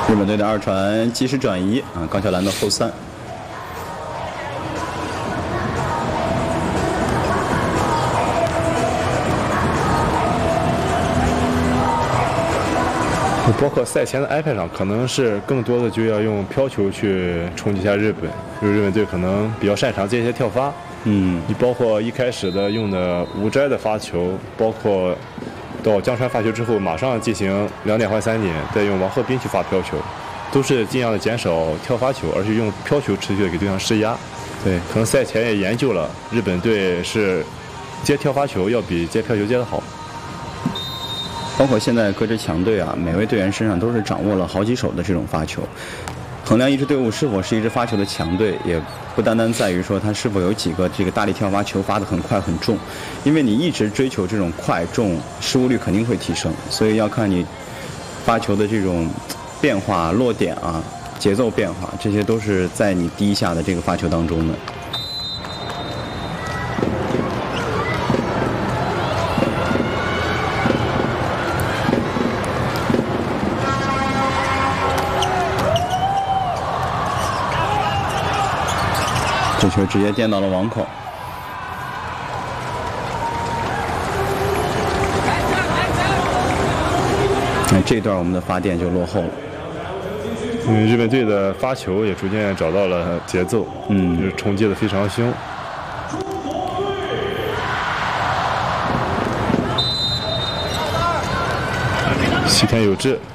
日本队的二传及时转移啊，高桥兰的后三。 包括赛前的安排上，可能是更多的就要用飘球去冲击一下日本，就是日本队可能比较擅长这些跳发。你包括一开始的用的无摘的发球，包括到江川发球之后，马上进行2点换3点，再用王鹤斌去发飘球，都是尽量的减少跳发球，而且用飘球持续的给对方施压。对，可能赛前也研究了，日本队是接跳发球要比接飘球接得好。 包括现在各支强队啊，每位队员身上都是掌握了好几手的这种发球。衡量一支队伍是否是一支发球的强队，也不单单在于说他是否有几个这个大力跳发球发得很快很重，因为你一直追求这种快重，失误率肯定会提升。所以要看你发球的这种变化、落点啊、节奏变化，这些都是在你第一下的这个发球当中的。这球直接垫到了网口。这一段我们的发电就落后了。 日本队的发球也逐渐找到了节奏，就是冲击的非常凶。西田有志